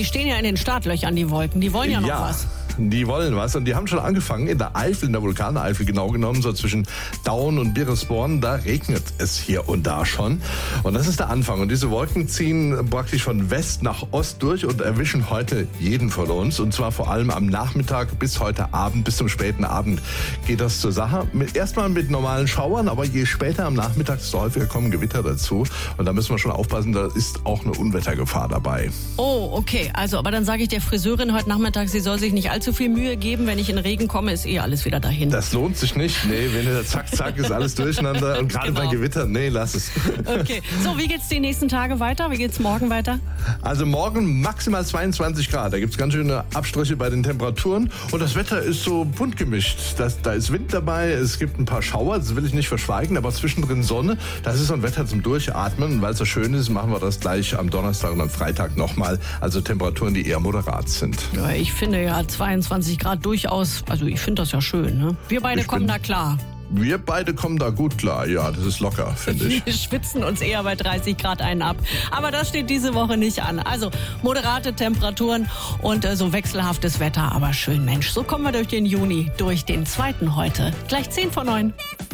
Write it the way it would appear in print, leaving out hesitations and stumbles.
die stehen ja in den Startlöchern, die Wolken. Die wollen ja noch was. Die wollen was und die haben schon angefangen in der Eifel, in der Vulkaneifel genau genommen, so zwischen Daun und Biresborn, da regnet es hier und da schon. Und das ist der Anfang. Und diese Wolken ziehen praktisch von West nach Ost durch und erwischen heute jeden von uns. Und zwar vor allem am Nachmittag bis heute Abend, bis zum späten Abend geht das zur Sache. Erstmal mit normalen Schauern, aber je später am Nachmittag, desto häufiger kommen Gewitter dazu. Und da müssen wir schon aufpassen, da ist auch eine Unwettergefahr dabei. Oh, okay. Also, aber dann sage ich der Friseurin heute Nachmittag, sie soll sich nicht allzu viel Mühe geben. Wenn ich in Regen komme, ist alles wieder dahin. Das lohnt sich nicht. Nee, wenn der zack, ist alles durcheinander. Und gerade bei Gewitter, nee, lass es. Okay. So, wie geht's die nächsten Tage weiter? Wie geht's morgen weiter? Also morgen maximal 22 Grad. Da gibt's ganz schöne Abstriche bei den Temperaturen. Und das Wetter ist so bunt gemischt. Da ist Wind dabei, es gibt ein paar Schauer, das will ich nicht verschweigen, aber zwischendrin Sonne. Das ist so ein Wetter zum Durchatmen. Und weil es so schön ist, machen wir das gleich am Donnerstag und am Freitag nochmal. Also Temperaturen, die eher moderat sind. Ja, ich finde ja 22 Grad durchaus, also ich finde das ja schön. Ne? Wir beide kommen da klar. Wir beide kommen da gut klar. Ja, das ist locker, finde ich. Wir schwitzen uns eher bei 30 Grad einen ab. Aber das steht diese Woche nicht an. Also moderate Temperaturen und so wechselhaftes Wetter. Aber schön, Mensch. So kommen wir durch den Juni, durch den 2. heute. Gleich 10 vor 9.